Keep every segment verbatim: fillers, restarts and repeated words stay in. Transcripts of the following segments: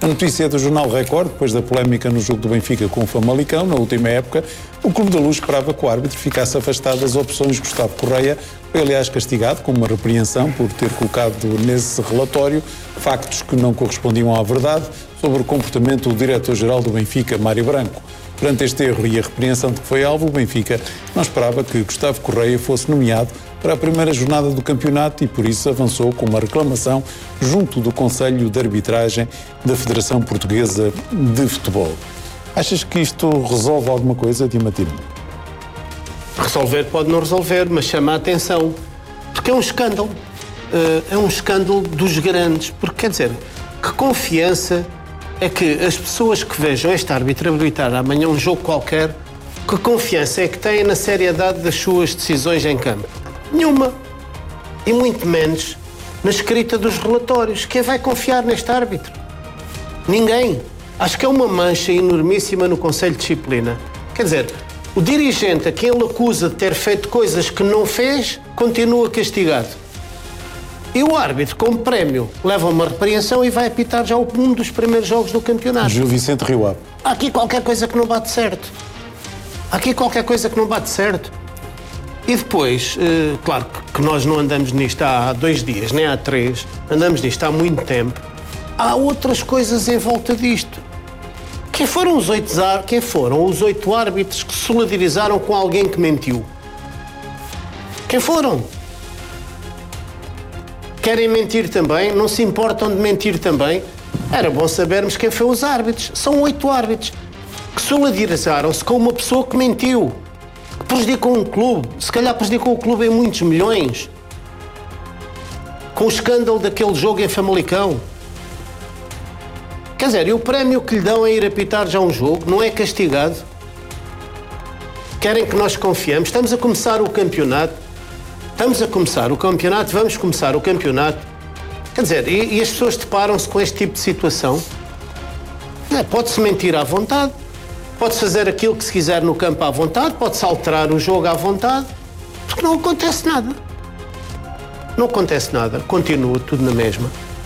A notícia é do Jornal Record, depois da polémica no jogo do Benfica com o Famalicão, na última época, o Clube da Luz esperava que o árbitro ficasse afastado das opções. Gustavo Correia foi, aliás, castigado com uma repreensão por ter colocado nesse relatório factos que não correspondiam à verdade sobre o comportamento do diretor-geral do Benfica, Mário Branco. Perante este erro e a repreensão de que foi alvo, o Benfica não esperava que Gustavo Correia fosse nomeado para a primeira jornada do campeonato e, por isso, avançou com uma reclamação junto do Conselho de Arbitragem da Federação Portuguesa de Futebol. Achas que isto resolve alguma coisa, Diamantino? Resolver pode não resolver, mas chama a atenção. Porque é um escândalo. É um escândalo dos grandes. Porque, quer dizer, que confiança é que as pessoas que vejam este árbitro arbitrar amanhã um jogo qualquer, que confiança é que têm na seriedade das suas decisões em campo? Nenhuma. E muito menos na escrita dos relatórios. Quem vai confiar neste árbitro? Ninguém. Acho que é uma mancha enormíssima no Conselho de Disciplina. Quer dizer, o dirigente a quem ele acusa de ter feito coisas que não fez, continua castigado. E o árbitro, como prémio, leva uma repreensão e vai apitar já um dos primeiros jogos do campeonato. Gil Vicente Rio Ave. Há aqui qualquer coisa que não bate certo. Há aqui qualquer coisa que não bate certo. E depois, eh, claro que nós não andamos nisto há dois dias, nem há três, andamos nisto há muito tempo. Há outras coisas em volta disto. Quem foram os oito, quem foram os oito árbitros que se solidarizaram com alguém que mentiu? Quem foram? Querem mentir também? Não se importam de mentir também? Era bom sabermos quem foram os árbitros. São oito árbitros que solidarizaram-se com uma pessoa que mentiu, que prejudicou um clube, se calhar prejudicou o clube em muitos milhões, com o escândalo daquele jogo em Famalicão. Quer dizer, e o prémio que lhe dão é ir apitar já um jogo, não é castigado? Querem que nós confiemos? Estamos a começar o campeonato. Estamos a começar o campeonato, vamos começar o campeonato. Quer dizer, e, e as pessoas deparam-se com este tipo de situação? É, pode-se mentir à vontade, pode-se fazer aquilo que se quiser no campo à vontade, pode-se alterar o jogo à vontade, porque não acontece nada. Não acontece nada, continua tudo na mesma.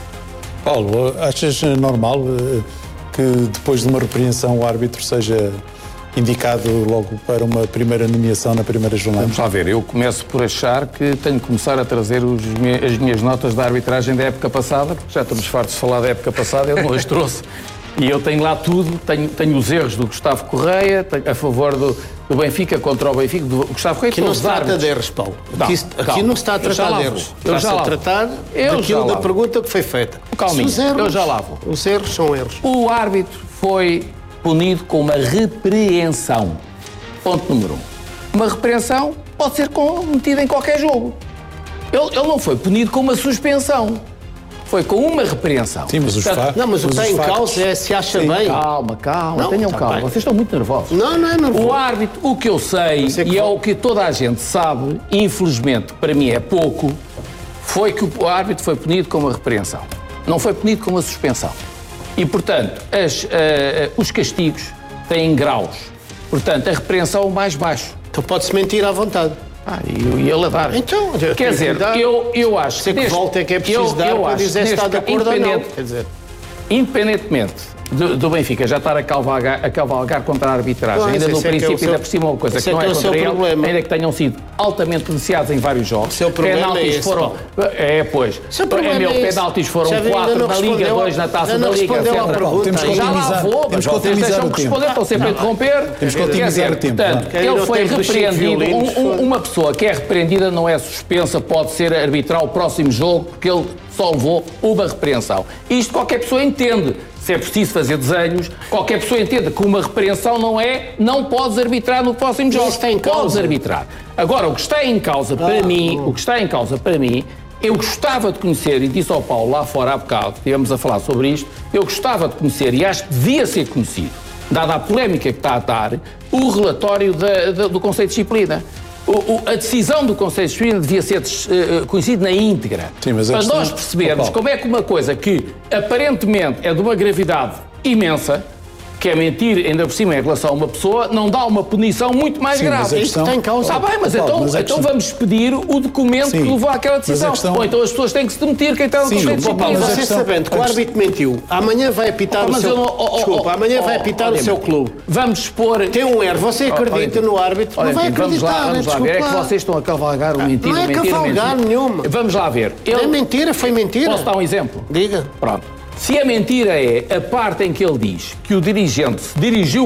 Paulo, achas normal que depois de uma repreensão o árbitro seja indicado logo para uma primeira nomeação na primeira jornada? Vamos lá ver, eu começo por achar que tenho que começar a trazer os, as minhas notas da arbitragem da época passada, porque já estamos fartos de falar da época passada, eu não as trouxe. E eu tenho lá tudo, tenho, tenho os erros do Gustavo Correia, tenho, a favor do, do Benfica contra o Benfica, do Gustavo Correia. Aqui não se trata de erros, Paulo. Aqui, não, aqui não se está a tratar de erros. Está-se a tratar daquilo da pergunta que foi feita. Calminho, os erros, eu já lá vou. Os erros são erros. O árbitro foi punido com uma repreensão. Ponto número um. Uma repreensão pode ser cometida em qualquer jogo. Ele, ele não foi punido com uma suspensão. Foi com uma repreensão. Sim, mas os factos... Não, mas o que está em causa é se acha Sim, bem. Calma, calma, não, tenham tá calma. bem. Vocês estão muito nervosos. Não, não é nervoso. O árbitro, o que eu sei, sei que e é vou... o que toda a gente sabe, infelizmente, para mim é pouco, foi que o árbitro foi punido com uma repreensão. Não foi punido com uma suspensão. E, portanto, as, uh, uh, os castigos têm graus. Portanto, a repreensão é o mais baixo. Então pode-se mentir à vontade. Ah, e ele a dar. Então, quer dizer, eu, eu acho que... que volta é que é preciso eu, dar eu para dizer se está de acordo ou não. Quer dizer... Independentemente do, do Benfica já estar a cavalgar, a cavalgar contra a arbitragem, Não, ainda no princípio, é seu, ainda por cima uma coisa que não é, é contra ele, problema. Ainda que tenham sido altamente beneficiados em vários jogos. O seu problema é esse, foram, é, pois. É, meu, é penaltis foram quatro na Liga, dois na Taça da Liga, etcétera. Já lá vou, temos que vocês deixam-me responder, estão sempre a interromper. Temos que otimizar o tempo. Portanto, ele foi repreendido. Uma pessoa que é repreendida não é suspensa, pode ser arbitrar o próximo jogo, porque ele só levou uma repreensão. Isto qualquer pessoa entende. Se é preciso fazer desenhos, qualquer pessoa entenda que uma repreensão não é, não podes arbitrar no próximo jogo. Isso está em causa. Podes arbitrar. Agora, o que está em causa para ah, mim, oh. o que está em causa para mim, eu gostava de conhecer, e disse ao Paulo lá fora há bocado, estivemos a falar sobre isto, eu gostava de conhecer, e acho que devia ser conhecido, dada a polémica que está a dar, o relatório da, da, do Conselho de Disciplina. O, o, a decisão do Conselho de Disciplina devia ser uh, conhecida na íntegra. Sim, mas para questão... nós percebermos oh, como é que uma coisa que aparentemente é de uma gravidade imensa que é mentir ainda por cima em relação a uma pessoa, não dá uma punição muito mais Sim, grave. mas a questão- Isto está em causa. Está bem, mas, Paulo, então, mas a então questão- vamos pedir o documento Sim, que levou àquela mas a decisão. questão- Ou então as pessoas têm que se demitir, quem tem o Sim, documento João Paulo, E mas a você questão- sabendo que o a árbitro mentiu, amanhã vai apitar Oh, o mas seu... eu não- oh, oh, Desculpa, oh, amanhã vai oh, apitar oh, o seu clube. Vamos expor... Tem um erro, você acredita Olha, no árbitro? Olha, Não vai enfim, vamos acreditar, lá, vamos lá ver. É desculpa que lá. vocês estão a cavalgar o mentira, Não é mentira, cavalgar mentira. nenhuma. Vamos lá ver. É Ele... mentira, foi mentira. Posso dar um exemplo? Diga. Pronto. Se a mentira é a parte em que ele diz que o dirigente se dirigiu